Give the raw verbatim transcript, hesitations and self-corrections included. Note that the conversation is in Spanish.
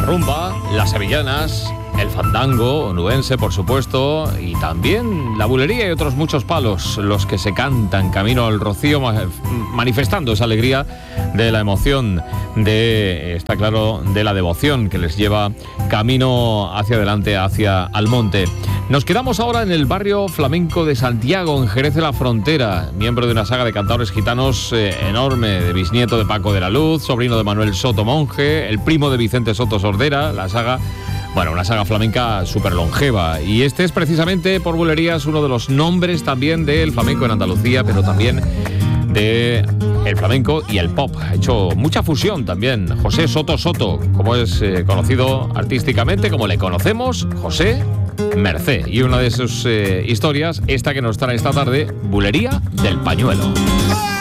rumba, las sevillanas, el fandango onubense, por supuesto, y también la bulería y otros muchos palos, los que se cantan camino al rocío, manifestando esa alegría de la emoción, de, está claro, de la devoción que les lleva camino hacia adelante, hacia Almonte. Nos quedamos ahora en el barrio flamenco de Santiago, en Jerez de la Frontera, miembro de una saga de cantadores gitanos eh, enorme, de bisnieto de Paco de la Luz, sobrino de Manuel Soto Monje, el primo de Vicente Soto Sordera, la saga... Bueno, una saga flamenca súper longeva, y este es precisamente, por bulerías, uno de los nombres también del flamenco en Andalucía, pero también de el flamenco y el pop. Ha hecho mucha fusión también. José Soto Soto, como es eh, conocido artísticamente, como le conocemos, José Mercé. Y una de sus eh, historias, esta que nos trae esta tarde, Bulería del Pañuelo.